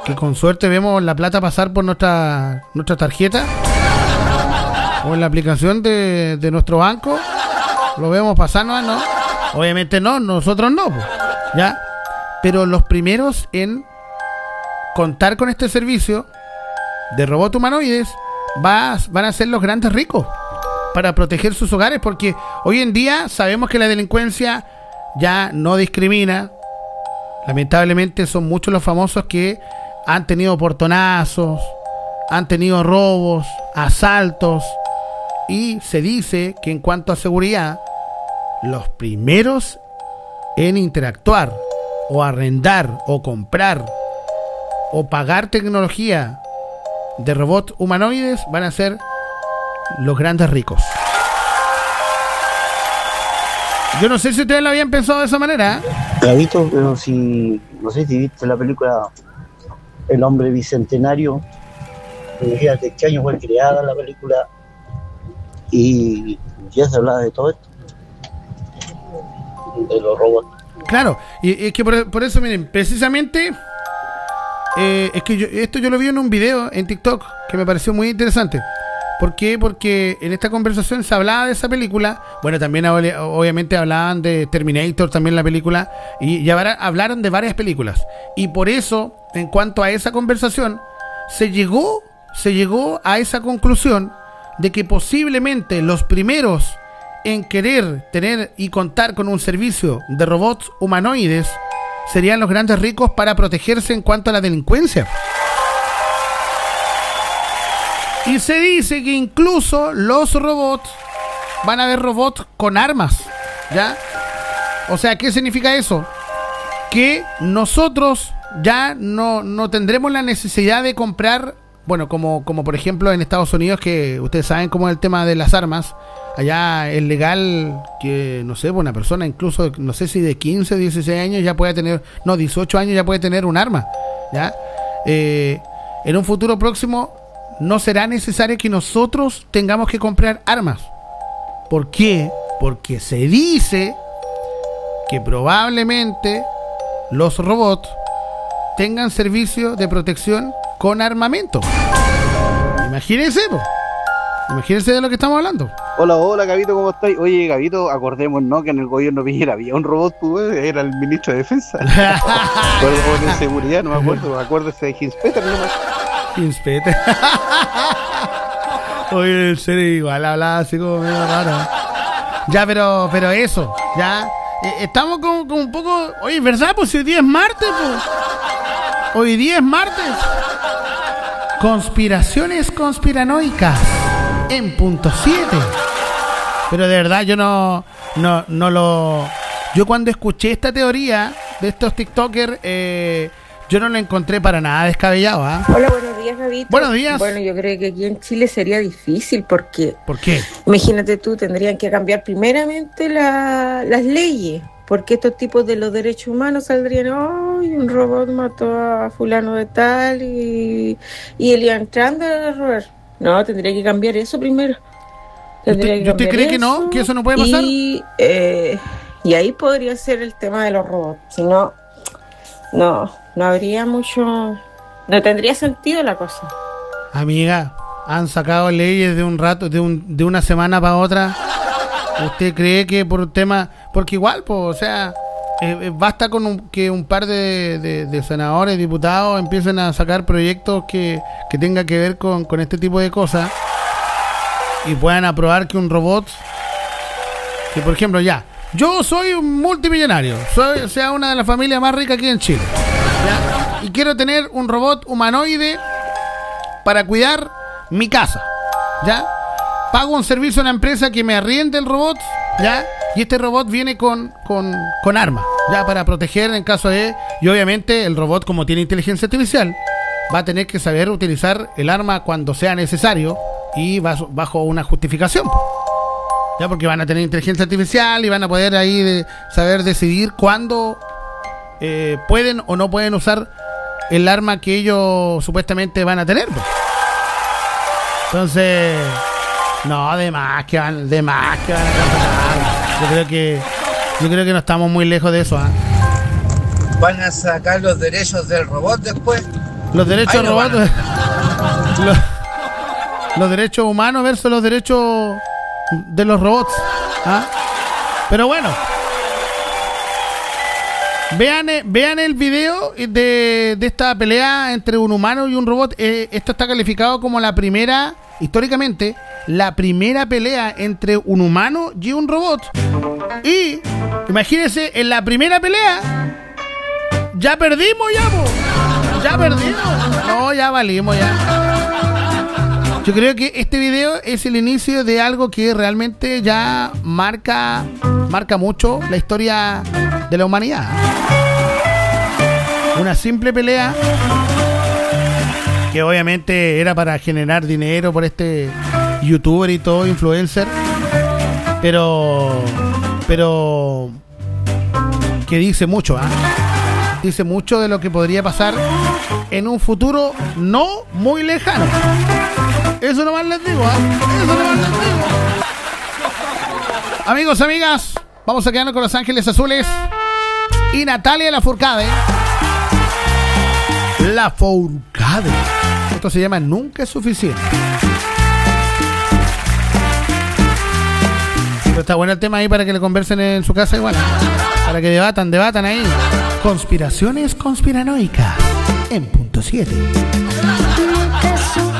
que con suerte vemos la plata pasar por nuestra tarjeta o en la aplicación de nuestro banco, lo vemos pasar, ¿no? Obviamente no, nosotros no, pues, ¿ya? Pero los primeros en contar con este servicio de robots humanoides van a ser los grandes ricos para proteger sus hogares, porque hoy en día sabemos que la delincuencia ya no discrimina. Lamentablemente son muchos los famosos que han tenido portonazos, han tenido robos, asaltos, y se dice que en cuanto a seguridad, los primeros en interactuar o arrendar o comprar o pagar tecnología de robots humanoides van a ser los grandes ricos. Yo no sé si ustedes lo habían pensado de esa manera, ¿eh? Gabito, pero si no sé si viste la película El hombre bicentenario, fíjate qué año fue creada la película y ya se hablaba de todo esto, de los robots. Claro, y es que por eso, miren, precisamente es que yo lo vi en un video en TikTok que me pareció muy interesante. ¿Por qué? Porque en esta conversación se hablaba de esa película. Bueno, también obviamente hablaban de Terminator, también la película, y hablaron de varias películas. Y por eso, en cuanto a esa conversación, se llegó a esa conclusión de que posiblemente los primeros en querer tener y contar con un servicio de robots humanoides serían los grandes ricos para protegerse en cuanto a la delincuencia. Y se dice que incluso los robots, van a haber robots con armas, ¿ya? O sea, ¿qué significa eso? Que nosotros ya no tendremos la necesidad de comprar, bueno, como por ejemplo en Estados Unidos, que ustedes saben cómo es el tema de las armas. Allá es legal que, no sé, una persona incluso, no sé si de 15 o 16 años ya puede tener, no, 18 años ya puede tener un arma, ¿ya? En un futuro próximo no será necesario que nosotros tengamos que comprar armas. ¿Por qué? Porque se dice que probablemente los robots tengan servicio de protección con armamento. Imagínense, imagínense de lo que estamos hablando. Hola, Gabito, ¿cómo estáis? Oye, Gabito, acordémonos que en el gobierno Piñera había un robot, pues, era el ministro de Defensa. O de Seguridad, no me acuerdo. Acuérdese de Hinspeter, ¿no? Hinspeter. Oye, en serio, igual hablaba así como medio raro. Ya, pero eso, ya. Estamos como un poco. Oye, ¿verdad? Pues hoy día es martes, pues. Hoy día es martes. Conspiraciones conspiranoicas en punto 7. Pero de verdad yo no lo. Yo cuando escuché esta teoría de estos TikTokers, yo no lo encontré para nada descabellado, ¿eh? Hola, buenos días, Gabito. Buenos días. Bueno, yo creo que aquí en Chile sería difícil porque... ¿Por qué? Imagínate tú, tendrían que cambiar primeramente las leyes, porque estos tipos de los derechos humanos saldrían, ¡ay, un robot mató a fulano de tal y él iba entrando a robar! No, tendría que cambiar eso primero. ¿Usted cree que no? ¿Que eso no puede pasar? Y ahí podría ser el tema de los robots. Si no, no habría mucho... No tendría sentido la cosa. Amiga, han sacado leyes de un rato, de una semana para otra. ¿Usted cree que por un tema... Porque igual, pues, o sea, basta con que un par de senadores, diputados empiecen a sacar proyectos que tengan que ver con este tipo de cosas y puedan aprobar que un robot, que por ejemplo ya, yo soy un multimillonario, sea una de las familias más ricas aquí en Chile, ¿ya? Y quiero tener un robot humanoide para cuidar mi casa, ¿ya? Pago un servicio a una empresa que me arriende el robot, ¿ya? Y este robot viene con armas, ya, para proteger en caso de... Y obviamente el robot, como tiene inteligencia artificial, va a tener que saber utilizar el arma cuando sea necesario y bajo una justificación, ya, porque van a tener inteligencia artificial y van a poder ahí saber decidir cuándo pueden o no pueden usar el arma que ellos supuestamente van a tener, pues. Entonces, no, de más que van a cambiar. Yo creo que no estamos muy lejos de eso, ¿eh? ¿Van a sacar los derechos del robot después? Los derechos robots. Los derechos humanos versus los derechos de los robots. ¿Ah? Pero bueno. Vean el video de esta pelea entre un humano y un robot. Esto está calificado como la primera, históricamente, la primera pelea entre un humano y un robot. Y imagínense, en la primera pelea ya perdimos ya perdimos. No, ya valimos ya. Yo creo que este video es el inicio de algo que realmente ya marca mucho la historia de la humanidad. Una simple pelea que obviamente era para generar dinero por este youtuber y todo, influencer, pero que dice mucho, dice mucho de lo que podría pasar en un futuro no muy lejano. Eso nomás les digo, eso nomás les digo. Amigos, amigas, vamos a quedarnos con Los Ángeles Azules y Natalia Lafourcade. Lafourcade. Esto se llama Nunca es suficiente. Pero está bueno el tema ahí para que le conversen en su casa igual. Para que debatan ahí. Conspiraciones conspiranoicas en punto 7.